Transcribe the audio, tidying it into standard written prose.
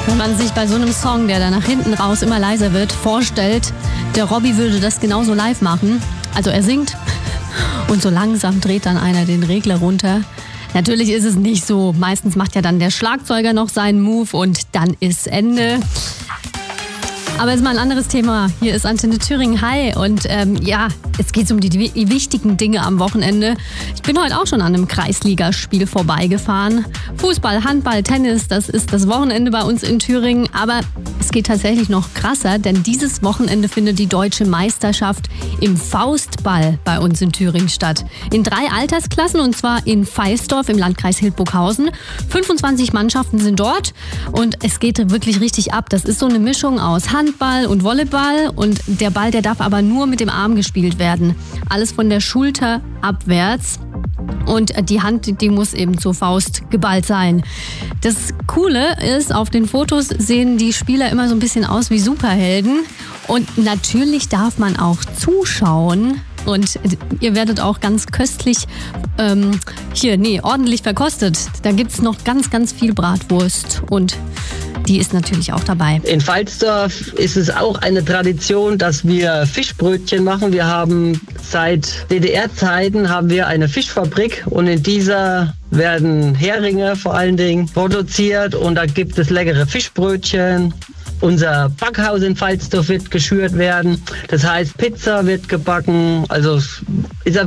Wenn man sich bei so einem Song, der da nach hinten raus immer leiser wird, vorstellt, der Robby würde das genauso live machen. Also er singt und so langsam dreht dann einer den Regler runter. Natürlich ist es nicht so. Meistens macht ja dann der Schlagzeuger noch seinen Move und dann ist Ende. Aber jetzt mal ein anderes Thema. Hier ist Antenne Thüringen. Hi. Und es geht um die wichtigen Dinge am Wochenende. Ich bin heute auch schon an einem Kreisligaspiel vorbeigefahren. Fußball, Handball, Tennis, das ist das Wochenende bei uns in Thüringen. Aber es geht tatsächlich noch krasser, denn dieses Wochenende findet die deutsche Meisterschaft im Faustball bei uns in Thüringen statt. In 3 Altersklassen, und zwar in Feisdorf im Landkreis Hildburghausen. 25 Mannschaften sind dort und es geht wirklich richtig ab. Das ist so eine Mischung aus Handball und Volleyball, und der Ball, der darf aber nur mit dem Arm gespielt werden. Alles von der Schulter abwärts. Und die Hand, die muss eben zur Faust geballt sein. Das Coole ist, auf den Fotos sehen die Spieler immer so ein bisschen aus wie Superhelden. Und natürlich darf man auch zuschauen. Und ihr werdet auch ganz köstlich ordentlich verkostet. Da gibt es noch ganz, ganz viel Bratwurst, und die ist natürlich auch dabei. In Pfalzdorf ist es auch eine Tradition, dass wir Fischbrötchen machen. Wir haben seit DDR-Zeiten eine Fischfabrik, und in dieser werden Heringe vor allen Dingen produziert, und da gibt es leckere Fischbrötchen. Unser Backhaus in Pfalzdorf wird geschürt werden. Das heißt, Pizza wird gebacken. Also ist